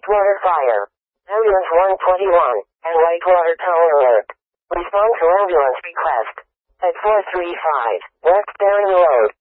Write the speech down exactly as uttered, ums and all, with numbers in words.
Whitewater Fire. Ambulance one twenty-one, and Whitewater Tower Alert. Respond to ambulance request. At four three five, West Barron Road.